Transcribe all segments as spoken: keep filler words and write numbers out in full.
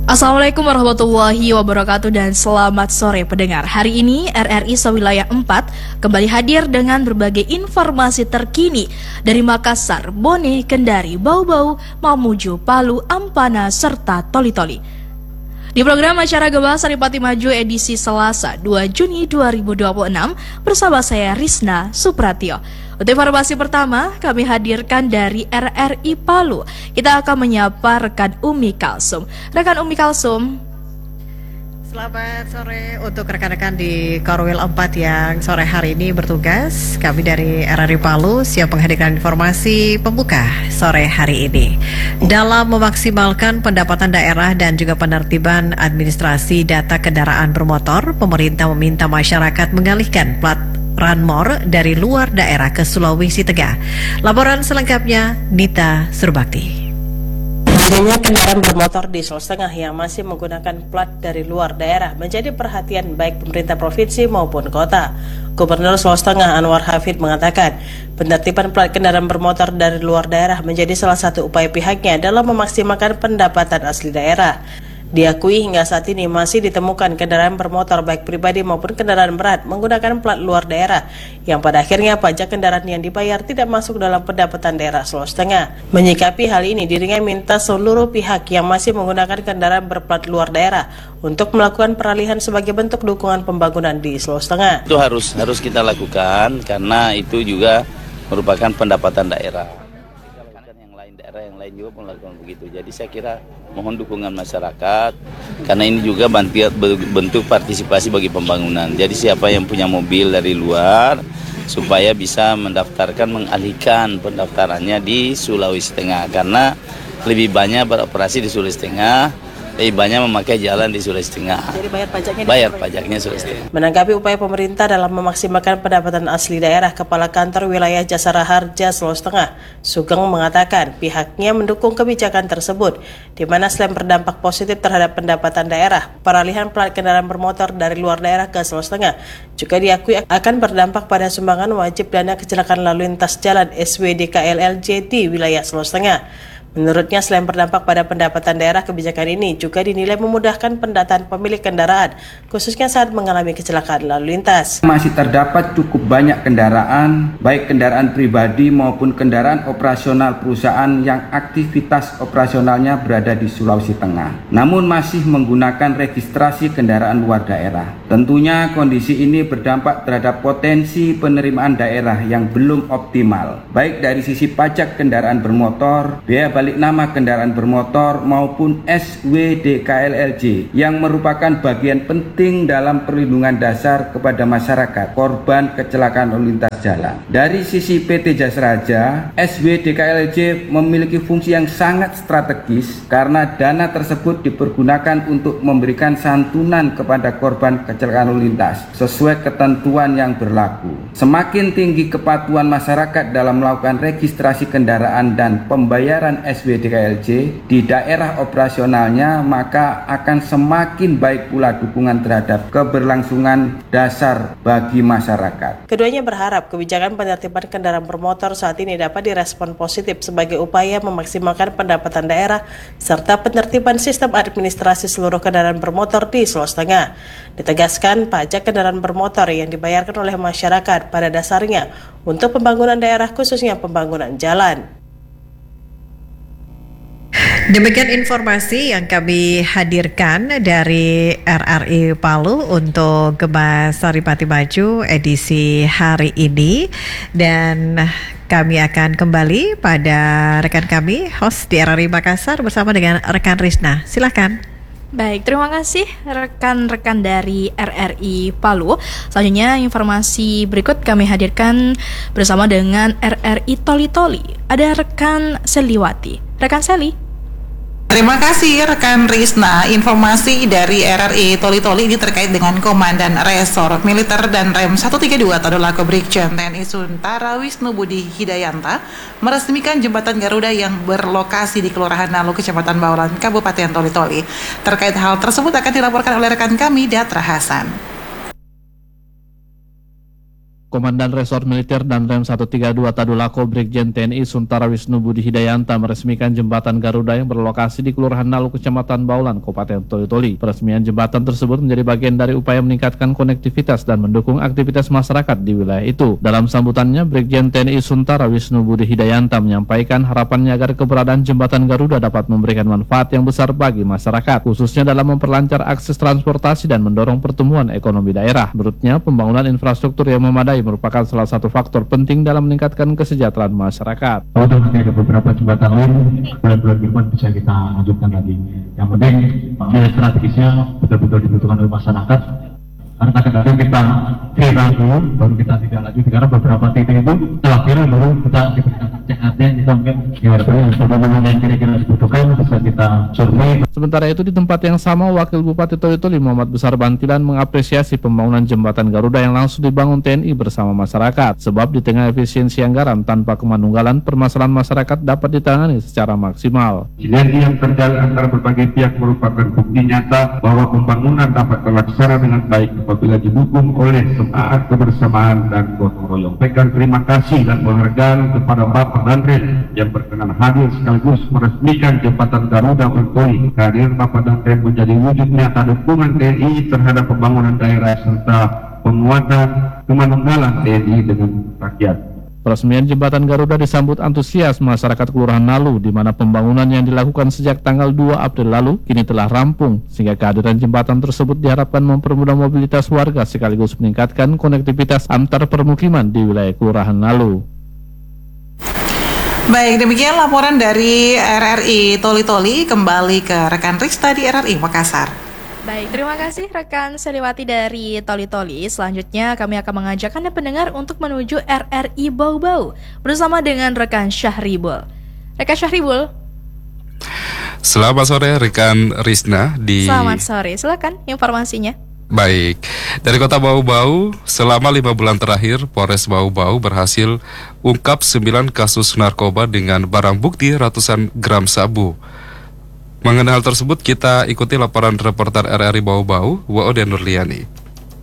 Assalamualaikum warahmatullahi wabarakatuh dan selamat sore pendengar. Hari ini R R I Sewilayah empat kembali hadir dengan berbagai informasi terkini dari Makassar, Bone, Kendari, Bau-Bau, Mamuju, Palu, Ampana, serta Toli-Toli. Di program acara Gema Saripati Maju edisi Selasa dua Juni dua ribu dua puluh enam bersama saya Risna Supratio. Untuk informasi pertama kami hadirkan dari R R I Palu. Kita akan menyapa rekan Umi Kalsum. Rekan Umi Kalsum. Selamat sore untuk rekan-rekan di Korwil empat yang sore hari ini bertugas. Kami dari R R I Palu siap menghadirkan informasi pembuka sore hari ini. Dalam memaksimalkan pendapatan daerah dan juga penertiban administrasi data kendaraan bermotor, pemerintah meminta masyarakat mengalihkan plat Ranmor dari luar daerah ke Sulawesi Tengah. Laporan selengkapnya Nita Surbakti. Adanya kendaraan bermotor di Sulawesi Tengah yang masih menggunakan plat dari luar daerah menjadi perhatian baik pemerintah provinsi maupun kota. Gubernur Sulawesi Tengah Anwar Hafid mengatakan, penertiban plat kendaraan bermotor dari luar daerah menjadi salah satu upaya pihaknya dalam memaksimalkan pendapatan asli daerah. Diakui hingga saat ini masih ditemukan kendaraan bermotor baik pribadi maupun kendaraan berat menggunakan plat luar daerah yang pada akhirnya pajak kendaraan yang dibayar tidak masuk dalam pendapatan daerah Sulawesi Tengah. Menyikapi hal ini, dirinya minta seluruh pihak yang masih menggunakan kendaraan berplat luar daerah untuk melakukan peralihan sebagai bentuk dukungan pembangunan di Sulawesi Tengah. Itu harus harus kita lakukan karena itu juga merupakan pendapatan daerah. Daerah yang lain juga melakukan begitu. Jadi saya kira mohon dukungan masyarakat karena ini juga bentuk partisipasi bagi pembangunan. Jadi siapa yang punya mobil dari luar supaya bisa mendaftarkan, mengalihkan pendaftarannya di Sulawesi Tengah karena lebih banyak beroperasi di Sulawesi Tengah, lebih banyak memakai jalan di Sulawesi Tengah. Jadi bayar pajaknya bayar pajaknya Sulawesi Tengah. Menanggapi upaya pemerintah dalam memaksimalkan pendapatan asli daerah, Kepala Kantor Wilayah Jasara Harja Sulawesi Tengah, Sugeng mengatakan pihaknya mendukung kebijakan tersebut, di mana selain berdampak positif terhadap pendapatan daerah, peralihan plat kendaraan bermotor dari luar daerah ke Sulawesi Tengah juga diakui akan berdampak pada sumbangan wajib dana kecelakaan lalu lintas jalan S W D K L L J di wilayah Sulawesi Tengah. Menurutnya selain berdampak pada pendapatan daerah, kebijakan ini juga dinilai memudahkan pendataan pemilik kendaraan, khususnya saat mengalami kecelakaan lalu lintas. Masih terdapat cukup banyak kendaraan, baik kendaraan pribadi maupun kendaraan operasional perusahaan yang aktivitas operasionalnya berada di Sulawesi Tengah, namun masih menggunakan registrasi kendaraan luar daerah. Tentunya kondisi ini berdampak terhadap potensi penerimaan daerah yang belum optimal, baik dari sisi pajak kendaraan bermotor, biaya balik nama kendaraan bermotor maupun S W D K L L J yang merupakan bagian penting dalam perlindungan dasar kepada masyarakat korban kecelakaan lalu lintas jalan. Dari sisi P T Jasara Harja, S W D K L L J memiliki fungsi yang sangat strategis karena dana tersebut dipergunakan untuk memberikan santunan kepada korban kecelakaan lalu lintas sesuai ketentuan yang berlaku. Semakin tinggi kepatuhan masyarakat dalam melakukan registrasi kendaraan dan pembayaran S W D K L J di daerah operasionalnya, maka akan semakin baik pula dukungan terhadap keberlangsungan dasar bagi masyarakat. Keduanya berharap kebijakan penertiban kendaraan bermotor saat ini dapat direspon positif sebagai upaya memaksimalkan pendapatan daerah serta penertiban sistem administrasi seluruh kendaraan bermotor di Sulawesi Tengah. Ditegaskan pajak kendaraan bermotor yang dibayarkan oleh masyarakat pada dasarnya untuk pembangunan daerah, khususnya pembangunan jalan. Demikian informasi yang kami hadirkan dari R R I Palu untuk Gema Saripati Maju edisi hari ini, dan kami akan kembali pada rekan kami host di R R I Makassar bersama dengan rekan Risna. Silakan. Baik, terima kasih rekan-rekan dari R R I Palu. Selanjutnya informasi berikut kami hadirkan bersama dengan R R I Toli-Toli. Ada rekan Seliwati. Rekan Seli. Terima kasih rekan Risna. Informasi dari R R I Toli-Toli ini terkait dengan Komandan Resor Militer dan Rem seratus tiga puluh dua Tadulako Brigjen T N I Suntara Wisnu Budi Hidayanta meresmikan jembatan Garuda yang berlokasi di Kelurahan Nalu, Kecamatan Bawalan, Kabupaten Toli-Toli. Terkait hal tersebut akan dilaporkan oleh rekan kami Datra Hasan. Komandan Resor Militer dan Rem seratus tiga puluh dua Tadulako Brigjen T N I Suntara Wisnu Budi Hidayanta meresmikan jembatan Garuda yang berlokasi di Kelurahan Nalu, Kecamatan Baulan, Kabupaten Toli-Toli. Peresmian jembatan tersebut menjadi bagian dari upaya meningkatkan konektivitas dan mendukung aktivitas masyarakat di wilayah itu. Dalam sambutannya, Brigjen T N I Suntara Wisnu Budi Hidayanta menyampaikan harapannya agar keberadaan jembatan Garuda dapat memberikan manfaat yang besar bagi masyarakat, khususnya dalam memperlancar akses transportasi dan mendorong pertumbuhan ekonomi daerah. Menurutnya, pembangunan infrastruktur yang memadai merupakan salah satu faktor penting dalam meningkatkan kesejahteraan masyarakat. Kalau masih ada beberapa jembatan lain, bulan-bulan depan bisa kita lanjutkan lagi. Yang penting nilai strategisnya betul-betul dibutuhkan oleh masyarakat. Karena kadang-kadang kita viral dulu, baru kita tidak lanjut. Karena beberapa titik itu setelah viral baru kita diberikan C A D, kita mungkin gimana yang kira-kira dibutuhkan bisa kita survei. Sementara itu di tempat yang sama, Wakil Bupati Toli-Toli Muhammad Besar Bantilan mengapresiasi pembangunan jembatan Garuda yang langsung dibangun T N I bersama masyarakat. Sebab di tengah efisiensi anggaran tanpa kemanunggalan, permasalahan masyarakat dapat ditangani secara maksimal. Sinergi yang terjalin antara berbagai pihak merupakan bukti nyata bahwa pembangunan dapat terlaksana dengan baik apabila didukung oleh semangat kebersamaan dan gotong royong. Sampaikan terima kasih dan penghargaan kepada Bapak Danrem yang berkenan hadir sekaligus meresmikan jembatan Garuda Toli. Kehadiran Bapak Danrem menjadi wujud nyata dukungan T N I terhadap pembangunan daerah serta penguatan kemanunggalan T N I dengan rakyat. Peresmian jembatan Garuda disambut antusias masyarakat Kelurahan Nalu, di mana pembangunan yang dilakukan sejak tanggal dua April lalu kini telah rampung, sehingga kehadiran jembatan tersebut diharapkan mempermudah mobilitas warga sekaligus meningkatkan konektivitas antar permukiman di wilayah Kelurahan Nalu. Baik, demikian laporan dari R R I Toli-Toli. Kembali ke rekan Rista di R R I Makassar. Baik, terima kasih rekan Seliwati dari Toli-Toli. Selanjutnya kami akan mengajak Anda pendengar untuk menuju R R I Bau-Bau bersama dengan rekan Syahribul. Rekan Syahribul. Selamat sore rekan Risna di Selamat sore, silakan informasinya. Baik, dari Kota Bau-Bau, selama lima bulan terakhir, Polres Bau-Bau berhasil ungkap sembilan kasus narkoba dengan barang bukti ratusan gram sabu. Mengenai hal tersebut, kita ikuti laporan reporter R R I Bau-Bau, Waode Nurliani.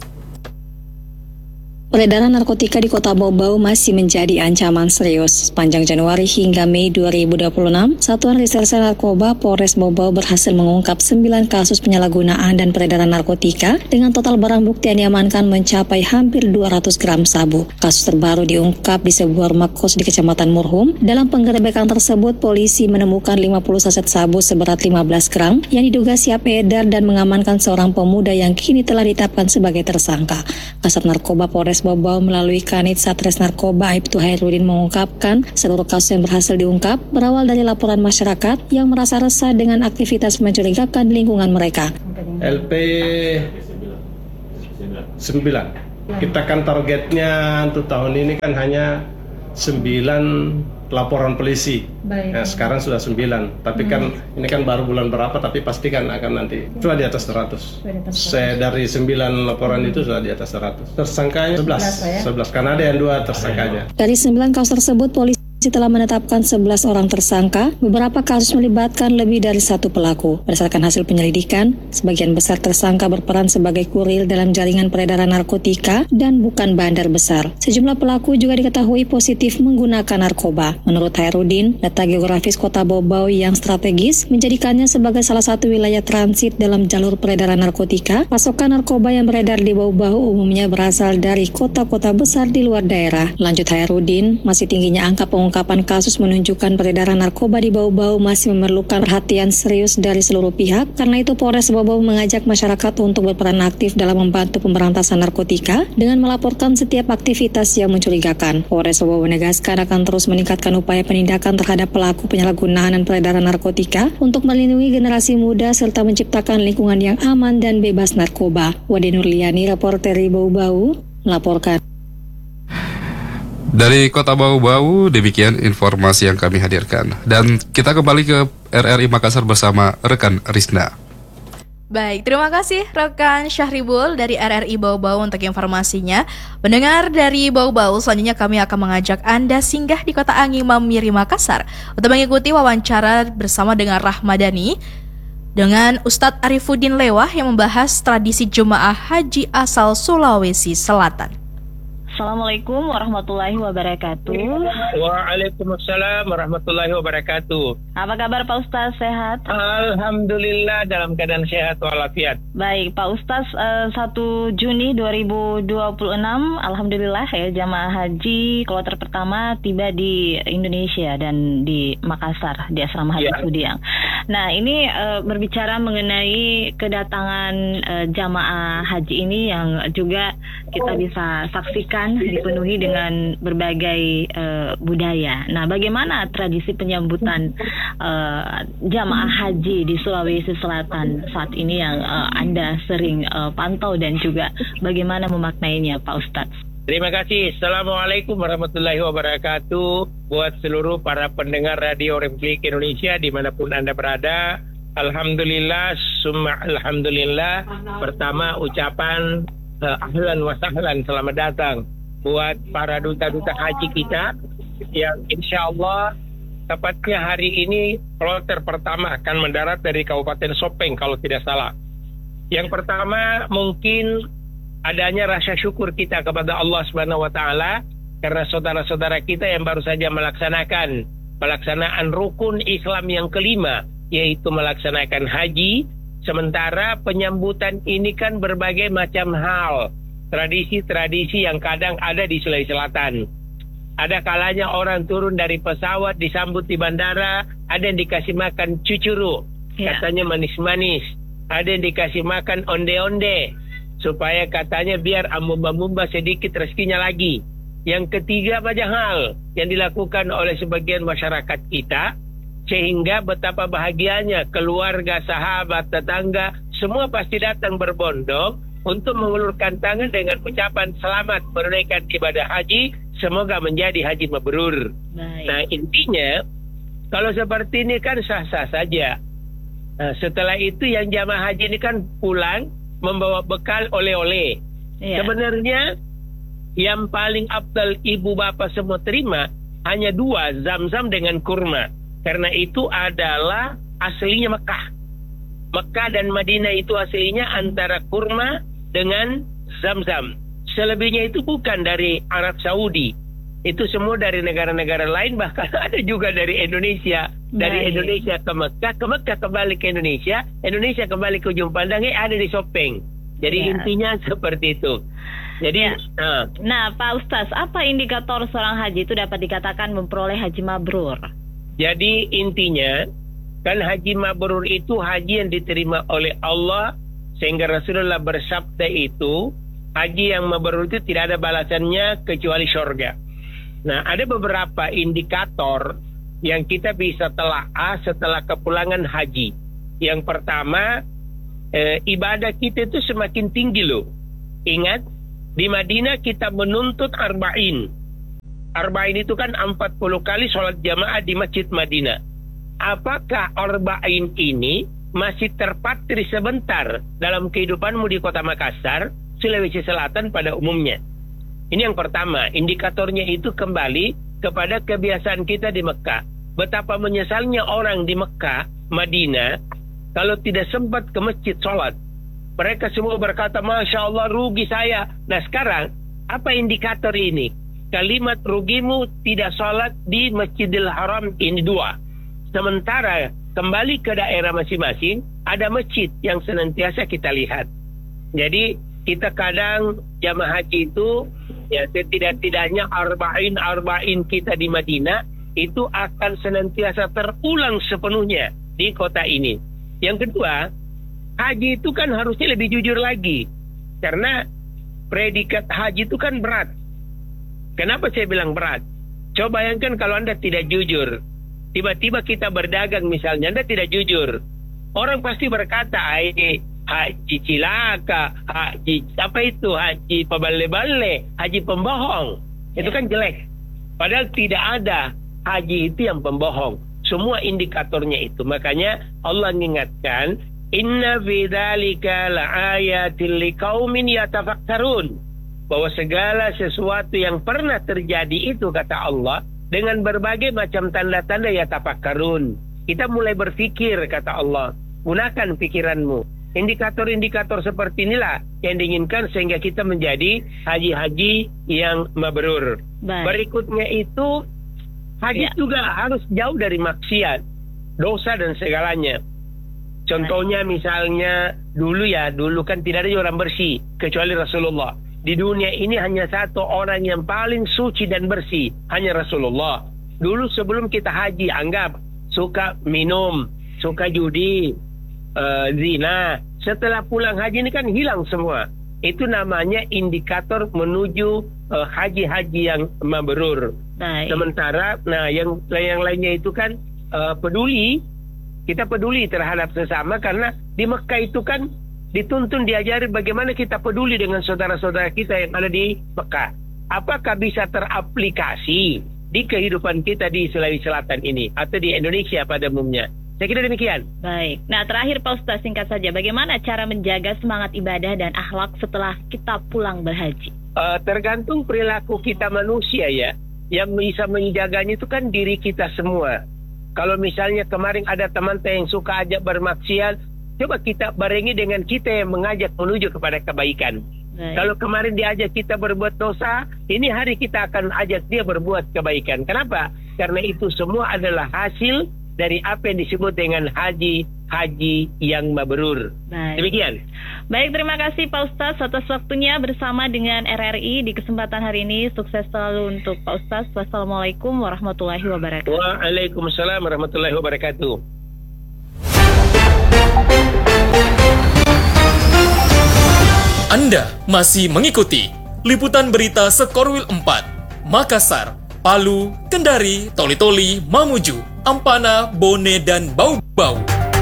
Peredaran narkotika di Kota Bau-Bau masih menjadi ancaman serius. Sepanjang Januari hingga Mei dua ribu dua puluh enam, Satuan Reserse Narkoba Polres Bau-Bau berhasil mengungkap sembilan kasus penyalahgunaan dan peredaran narkotika dengan total barang bukti yang diamankan mencapai hampir dua ratus gram sabu. Kasus terbaru diungkap di sebuah rumah kos di Kecamatan Murhum. Dalam penggerebekan tersebut, polisi menemukan lima puluh saset sabu seberat lima belas gram yang diduga siap edar dan mengamankan seorang pemuda yang kini telah ditetapkan sebagai tersangka. Kasat Narkoba Polres Bau-Bau melalui Kanit Satres Narkoba Aibtu Hairudin mengungkapkan seluruh kasus yang berhasil diungkap berawal dari laporan masyarakat yang merasa resah dengan aktivitas mencurigakan di lingkungan mereka. L P sembilan. Kita kan targetnya untuk tahun ini kan hanya sembilan laporan polisi. Baik. Nah, sekarang sudah sembilan. Tapi hmm. kan ini kan baru bulan berapa, tapi pasti kan akan nanti sudah di atas seratus. Saya dari sembilan laporan itu sudah di atas seratus. Tersangkanya sebelas. sebelas karena ada yang dua tersangkanya. Dari sembilan kasus tersebut, polisi telah menetapkan sebelas orang tersangka. Beberapa kasus melibatkan lebih dari satu pelaku. Berdasarkan hasil penyelidikan, sebagian besar tersangka berperan sebagai kurir dalam jaringan peredaran narkotika dan bukan bandar besar. Sejumlah pelaku juga diketahui positif menggunakan narkoba. Menurut Hairudin, data geografis Kota Bau-Bau yang strategis menjadikannya sebagai salah satu wilayah transit dalam jalur peredaran narkotika. Pasokan narkoba yang beredar di Bau-Bau umumnya berasal dari kota-kota besar di luar daerah. Lanjut Hairudin, masih tingginya angka pengungkapan Pengungkapan kasus menunjukkan peredaran narkoba di Bau-Bau masih memerlukan perhatian serius dari seluruh pihak. Karena itu Polres Bau-Bau mengajak masyarakat untuk berperan aktif dalam membantu pemberantasan narkotika dengan melaporkan setiap aktivitas yang mencurigakan. Polres Bau-Bau menegaskan akan terus meningkatkan upaya penindakan terhadap pelaku penyalahgunaan dan peredaran narkotika untuk melindungi generasi muda serta menciptakan lingkungan yang aman dan bebas narkoba. Wade Nurliani, reporter Bau-Bau, melaporkan. Dari Kota Bau-Bau, demikian informasi yang kami hadirkan. Dan kita kembali ke R R I Makassar bersama rekan Risna. Baik, terima kasih rekan Syahribul dari R R I Bau-Bau untuk informasinya. Pendengar dari Bau-Bau, selanjutnya kami akan mengajak Anda singgah di Kota Angin Mamiri Makassar untuk mengikuti wawancara bersama dengan Rahmadani dengan Ustadz Arifuddin Lewah yang membahas tradisi jemaah haji asal Sulawesi Selatan. Assalamualaikum warahmatullahi wabarakatuh. Waalaikumsalam warahmatullahi wabarakatuh. Apa kabar Pak Ustaz, sehat? Alhamdulillah dalam keadaan sehat walafiat. Baik Pak Ustaz, eh, satu Juni dua ribu dua puluh enam Alhamdulillah ya jamaah haji kloter pertama tiba di Indonesia dan di Makassar di Asrama Haji Ya. Sudiang. Nah ini eh, berbicara mengenai kedatangan eh, jamaah haji ini yang juga kita bisa saksikan dipenuhi dengan berbagai uh, budaya. Nah, bagaimana tradisi penyambutan uh, jamaah haji di Sulawesi Selatan saat ini yang uh, Anda sering uh, pantau dan juga bagaimana memaknainya, Pak Ustadz? Terima kasih. Assalamualaikum warahmatullahi wabarakatuh. Buat seluruh para pendengar Radio Republik Indonesia dimanapun Anda berada, Alhamdulillah, summa Alhamdulillah. Pertama ucapan uh, ahlan wa sahlan, selamat datang buat para duta-duta haji kita yang insya Allah tepatnya hari ini kloter pertama akan mendarat dari Kabupaten Sopeng kalau tidak salah. Yang pertama mungkin adanya rasa syukur kita kepada Allah Subhanahu wa taala karena saudara-saudara kita yang baru saja melaksanakan pelaksanaan rukun Islam yang kelima, yaitu melaksanakan haji. Sementara penyambutan ini kan berbagai macam hal, tradisi-tradisi yang kadang ada di Sulawesi Selatan. Ada kalanya orang turun dari pesawat disambut di bandara, ada yang dikasih makan cucuru, Ya. katanya manis-manis. Ada yang dikasih makan onde-onde, supaya katanya biar amumba-mumba sedikit rezekinya lagi. Yang ketiga banyak hal yang dilakukan oleh sebagian masyarakat kita, sehingga betapa bahagianya keluarga, sahabat, tetangga, semua pasti datang berbondong untuk mengulurkan tangan dengan ucapan selamat menunaikan ibadah haji, semoga menjadi haji mabrur. Baik. Nah intinya, kalau seperti ini kan sah-sah saja. Nah, setelah itu yang jamaah haji ini kan pulang membawa bekal oleh-oleh. Iya. Sebenarnya yang paling afdal ibu bapak semua terima hanya dua, zam-zam dengan kurma. Karena itu adalah aslinya Mekah. Mekah dan Madinah itu aslinya antara kurma dengan zam-zam. Selebihnya itu bukan dari Arab Saudi. Itu semua dari negara-negara lain, bahkan ada juga dari Indonesia. Dari Baik. Indonesia ke Mekah, ke Mekah kembali ke Indonesia, Indonesia kembali ke ujung pandang, eh ada di Sopeng. Jadi Ya. intinya seperti itu. Jadi, Ya. nah, Nah, Pak Ustadz, apa indikator seorang haji itu dapat dikatakan memperoleh haji mabrur? jadi intinya kan haji mabrur itu haji yang diterima oleh Allah, sehingga Rasulullah bersabda itu haji yang mabrur itu tidak ada balasannya kecuali surga. Nah, ada beberapa indikator yang kita bisa telaah setelah kepulangan haji. Yang pertama, eh, ibadah kita itu semakin tinggi loh. Ingat, di Madinah kita menuntut arba'in. Arba'in itu kan empat puluh kali sholat jamaah di Masjid Madinah. Apakah arba'in ini masih terpatri sebentar dalam kehidupanmu di kota Makassar, Sulawesi Selatan pada umumnya? Ini yang pertama, indikatornya itu kembali kepada kebiasaan kita di Mekah. Betapa menyesalnya orang di Mekah, Madinah, kalau tidak sempat ke masjid sholat. Mereka semua berkata, Masya Allah rugi saya. Nah sekarang, apa indikator ini? Kalimat rugimu tidak sholat di Masjidil Haram ini dua. Sementara kembali ke daerah masing-masing, ada masjid yang senantiasa kita lihat. Jadi kita kadang jamaah haji itu, ya setidak-tidaknya arba'in-arba'in kita di Madinah, itu akan senantiasa terulang sepenuhnya di kota ini. Yang kedua, haji itu kan harusnya lebih jujur lagi. Karena predikat haji itu kan berat. Kenapa saya bilang berat? Coba bayangkan kalau Anda tidak jujur. Tiba-tiba kita berdagang misalnya, Anda tidak jujur. Orang pasti berkata, ini haji cilaka, haji apa itu, haji pebale-bale, haji pembohong. Itu kan jelek. Padahal tidak ada haji itu yang pembohong. Semua indikatornya itu. Makanya Allah mengingatkan, Inna fi dzalika laayatil liqaumin yatafakkarun. Bahwa segala sesuatu yang pernah terjadi itu, kata Allah, dengan berbagai macam tanda-tanda yatafakkarun. Kita mulai berpikir, kata Allah. Gunakan pikiranmu. Indikator-indikator seperti inilah yang diinginkan sehingga kita menjadi haji-haji yang mabrur. Baik. Berikutnya itu haji Ya. juga harus jauh dari maksiat, dosa dan segalanya. Contohnya misalnya dulu ya, dulu kan tidak ada orang bersih kecuali Rasulullah. Di dunia ini hanya satu orang yang paling suci dan bersih, hanya Rasulullah. Dulu sebelum kita haji, anggap suka minum, suka judi, uh, zina. Setelah pulang haji ini kan hilang semua. Itu namanya indikator menuju uh, haji-haji yang mabrur. Baik. Sementara, nah yang yang lainnya itu kan uh, peduli. Kita peduli terhadap sesama karena di Mekah itu kan dituntun diajari bagaimana kita peduli dengan saudara-saudara kita yang ada di Mekah. Apakah bisa teraplikasi di kehidupan kita di Sulawesi Selatan ini atau di Indonesia pada umumnya? Saya kira demikian. Baik. Nah, terakhir Pak Ustaz, singkat saja, bagaimana cara menjaga semangat ibadah dan akhlak setelah kita pulang berhaji? Uh, tergantung perilaku kita manusia ya. Yang bisa menjaganya itu kan diri kita semua. Kalau misalnya kemarin ada teman yang suka ajak bermaksiat, coba kita barengi dengan kita yang mengajak menuju kepada kebaikan. Baik. Kalau kemarin diajak kita berbuat dosa, ini hari kita akan ajak dia berbuat kebaikan. Kenapa? Karena itu semua adalah hasil dari apa yang disebut dengan haji-haji yang mabrur. Baik. Demikian. Baik, terima kasih Pak Ustaz atas waktunya bersama dengan R R I di kesempatan hari ini. Sukses selalu untuk Pak Ustaz. Wassalamualaikum warahmatullahi wabarakatuh. Waalaikumsalam warahmatullahi wabarakatuh. Anda masih mengikuti liputan berita Sekorwil empat, Makassar, Palu, Kendari, Toli-Toli, Mamuju, Ampana, Bone, dan Bau-Bau.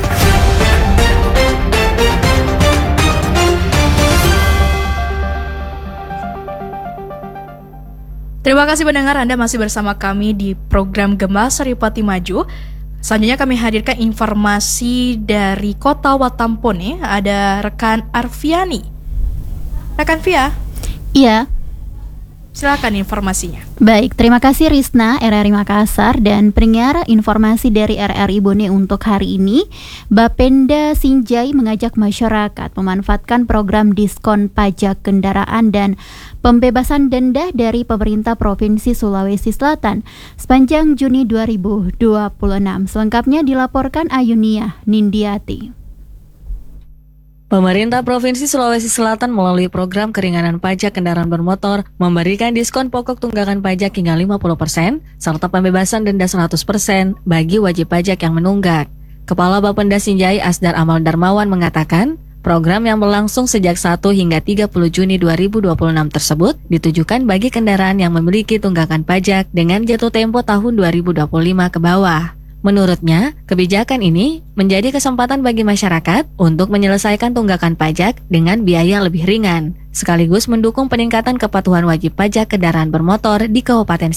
Terima kasih pendengar, Anda masih bersama kami di program Gema Saripati Maju. Selanjutnya kami hadirkan informasi dari Kota Watampone. Ada rekan Arfiani. Rekan Via. Iya. Silakan informasinya. Baik, terima kasih Risna, R R I Makassar. Dan pendengar, informasi dari R R I Bone untuk hari ini, Bapenda Sinjai mengajak masyarakat memanfaatkan program diskon pajak kendaraan dan pembebasan denda dari pemerintah Provinsi Sulawesi Selatan sepanjang Juni dua ribu dua puluh enam. Selengkapnya dilaporkan Ayunia Nindiati. Pemerintah Provinsi Sulawesi Selatan melalui program keringanan pajak kendaraan bermotor memberikan diskon pokok tunggakan pajak hingga lima puluh persen serta pembebasan denda seratus persen bagi wajib pajak yang menunggak. Kepala Bapenda Sinjai Asdar Amal Darmawan mengatakan, program yang berlangsung sejak satu hingga tiga puluh Juni dua ribu dua puluh enam tersebut ditujukan bagi kendaraan yang memiliki tunggakan pajak dengan jatuh tempo tahun dua ribu dua puluh lima ke bawah. Menurutnya, kebijakan ini menjadi kesempatan bagi masyarakat untuk menyelesaikan tunggakan pajak dengan biaya lebih ringan, sekaligus mendukung peningkatan kepatuhan wajib pajak kendaraan bermotor di Kabupaten